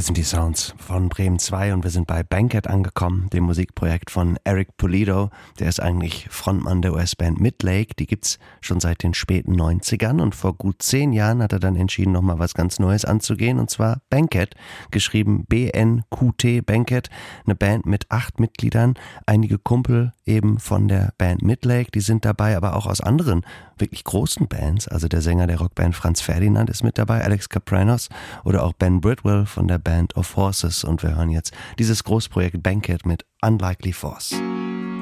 sind die Sounds von Bremen 2 und wir sind bei Banquet angekommen, dem Musikprojekt von Eric Pulido. Der ist eigentlich Frontmann der US-Band Midlake. Die gibt's schon seit den späten 90ern und vor gut 10 Jahren hat er dann entschieden, nochmal was ganz Neues anzugehen, und zwar Banquet, geschrieben B-N-Q-T, Banquet, eine Band mit 8 Mitgliedern, einige Kumpel eben von der Band Midlake, die sind dabei, aber auch aus anderen wirklich großen Bands, also der Sänger der Rockband Franz Ferdinand ist mit dabei, Alex Kapranos oder auch Ben Bridwell von der Band of Horses, und wir hören jetzt dieses Großprojekt Banquet mit Unlikely Force.